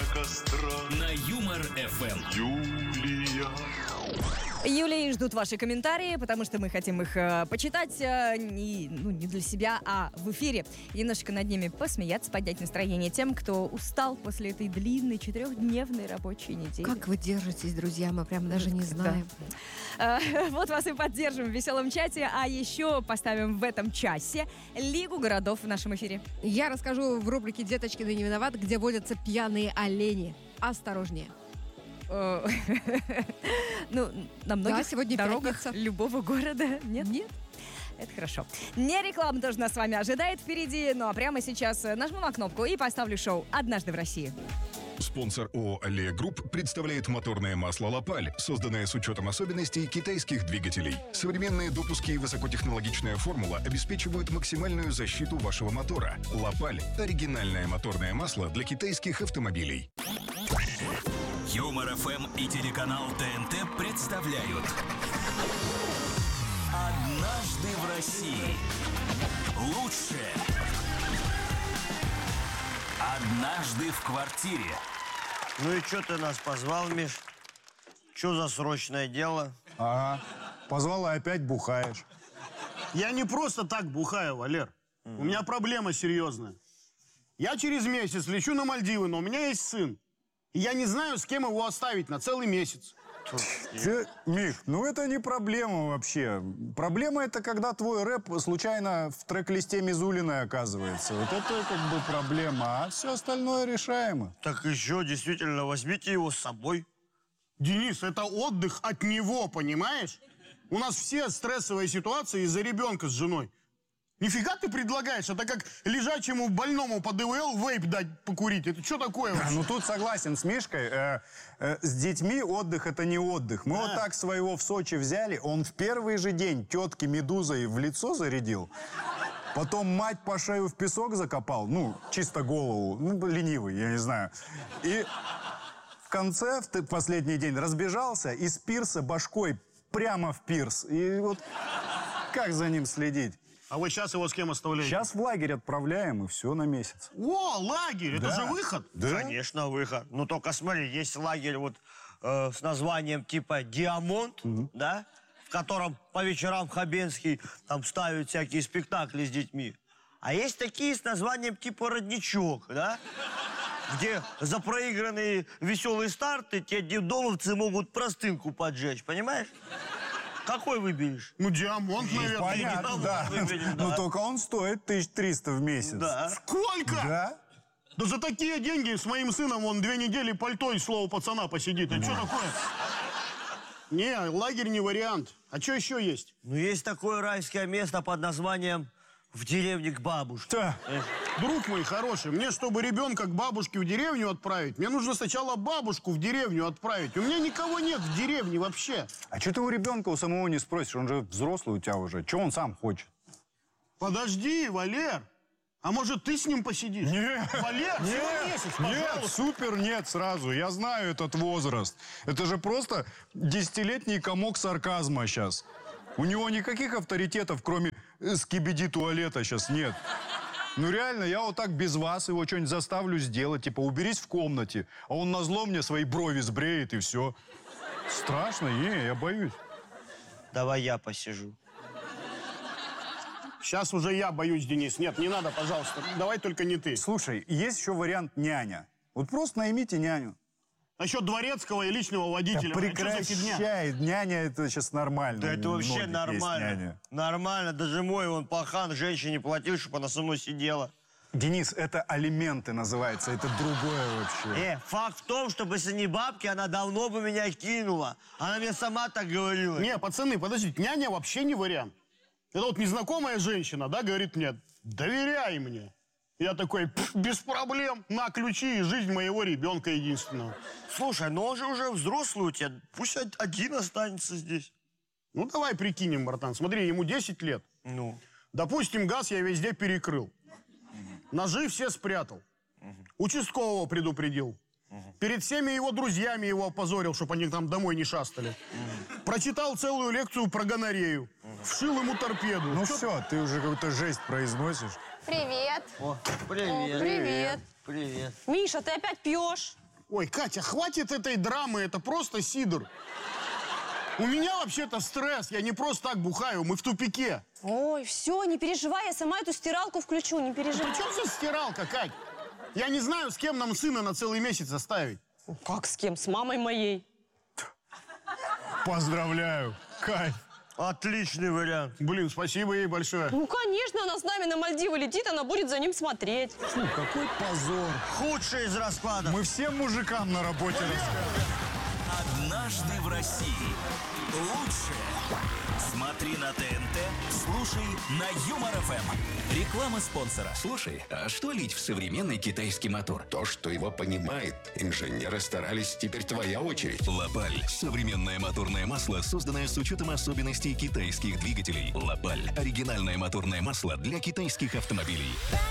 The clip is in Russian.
костра на Юмор ФМ. Юлия. Юлия, ждут ваши комментарии, потому что мы хотим их почитать не для себя, а в эфире. И немножечко над ними посмеяться, поднять настроение тем, кто устал после этой длинной 4-дневной рабочей недели. Как вы держитесь, друзья? Мы прям даже не знаем. Вот вас и поддержим в веселом чате, а еще поставим в этом часе Лигу городов в нашем эфире. Я расскажу в рубрике «Деточки, да не виноват», где водятся пьяные олени. Осторожнее. Ну, на многих сегодня дорогах пятница. любого города нет? Нет. Это хорошо. Не реклама тоже нас с вами ожидает впереди, ну а прямо сейчас нажму на кнопку и поставлю шоу «Однажды в России». Спонсор ООО «Аллея Групп» представляет моторное масло «Лапаль», созданное с учетом особенностей китайских двигателей. Современные допуски и высокотехнологичная формула обеспечивают максимальную защиту вашего мотора. «Лапаль» – оригинальное моторное масло для китайских автомобилей. Юмор ФМ и телеканал ТНТ представляют «Однажды в России». Лучшее. Однажды в квартире. Ну и что ты нас позвал, Миш? Что за срочное дело? Ага. Позвал, и опять бухаешь. Я не просто так бухаю, Валер. У меня проблема серьезная. Я через месяц лечу на Мальдивы, но у меня есть сын. И я не знаю, с кем его оставить на целый месяц. Мих, ну это не проблема вообще. Проблема это, когда твой рэп случайно в трек-листе Мизулиной оказывается. Вот это как бы проблема, а все остальное решаемо. Так еще действительно, возьмите его с собой. Денис, это отдых от него, понимаешь? У нас все стрессовые ситуации из-за ребенка с женой. Нифига ты предлагаешь? Это как лежачему больному по ДВЛ вейп дать покурить. Это что такое вообще? Ну тут согласен с Мишкой. С детьми отдых это не отдых. Мы вот так своего в Сочи взяли. Он в первый же день тетке медузой в лицо зарядил. Потом мать по шею в песок закопал. Ну, чисто голову. Ну, ленивый, я не знаю. И в конце, в последний день, разбежался из пирса башкой прямо в пирс. И вот как за ним следить? А вы сейчас его с кем оставляете? Сейчас в лагерь отправляем, и все на месяц. О, лагерь! Это же выход! Да. Конечно, выход. Ну только смотри, есть лагерь вот с названием типа «Диамонт», да? В котором по вечерам Хабенский там ставит всякие спектакли с детьми. А есть такие с названием типа «Родничок», да? Где за проигранные веселые старты те детдомовцы могут простынку поджечь, понимаешь? Какой выберешь? Ну, Диамонт, наверное. Понятно, да. Выберем, да. Но только он стоит 1300 в месяц. Да. Сколько? Да? Да за такие деньги с моим сыном он 2 недели пальто и слово пацана посидит. Это что такое? Не, лагерь не вариант. А что еще есть? Ну, есть такое райское место под названием «В деревне к бабушке». Да. Друг мой хороший, мне, чтобы ребенка к бабушке в деревню отправить, мне нужно сначала бабушку в деревню отправить. У меня никого нет в деревне вообще. А что ты у ребенка у самого не спросишь? Он же взрослый у тебя уже. Что он сам хочет? Подожди, Валер. А может, ты с ним посидишь? Нет. Валер, всего месяц, пожалуйста. Нет, супер нет сразу. Я знаю этот возраст. Это же просто 10-летний комок сарказма сейчас. У него никаких авторитетов, кроме скибиди туалета, сейчас нет. Ну реально, я вот так без вас его что-нибудь заставлю сделать. Типа, уберись в комнате. А он назло мне свои брови сбреет и все. Страшно, я боюсь. Давай я посижу. Сейчас уже я боюсь, Денис. Нет, не надо, пожалуйста. Давай только не ты. Слушай, есть еще вариант няня. Вот просто наймите няню. Насчет дворецкого и личного водителя. Да Что за фигня? прекращай, няня это сейчас нормально. Да это У вообще многих есть нормально. няня. Нормально. Даже мой он пахан женщине платил, чтобы она со мной сидела. Денис, это алименты называется, это другое вообще. Факт в том, что если не бабки, она давно бы меня кинула. Она мне сама так говорила. Не, пацаны, подождите, няня вообще не вариант. Это вот незнакомая женщина, да, говорит мне, доверяй мне. Я такой, без проблем, на ключи и жизнь моего ребенка единственного. Слушай, но он же уже взрослый у тебя, пусть один останется здесь. Ну, давай прикинем, братан, смотри, ему 10 лет. Ну? Допустим, газ я везде перекрыл. Ножи все спрятал. Участкового предупредил. Перед всеми его друзьями его опозорил, чтобы они там домой не шастали. Прочитал целую лекцию про гонорею. Вшил ему торпеду. Ну все, ты уже какую-то жесть произносишь. Привет. О, привет. Привет. Привет. Миша, ты опять пьешь? Ой, Катя, хватит этой драмы, это просто сидр. У меня вообще-то стресс, я не просто так бухаю, мы в тупике. Ой, все, не переживай, я сама эту стиралку включу, не переживай. При чем здесь стиралка, Кать? Я не знаю, с кем нам сына на целый месяц оставить. Как с кем? С мамой моей. Поздравляю, Кать. Отличный вариант. Блин, спасибо ей большое. Ну, конечно, она с нами на Мальдивы летит, она будет за ним смотреть. Фу, какой позор. Худший из раскладов. Мы всем мужикам на работе расскажем. Однажды в России. Лучшее. Смотри на ТНТ, слушай на Юмор ФМ. Реклама спонсора. Слушай, а что лить в современный китайский мотор? То, что его понимает. Инженеры старались, теперь твоя очередь. Лапаль. Современное моторное масло, созданное с учетом особенностей китайских двигателей. Лапаль. Оригинальное моторное масло для китайских автомобилей.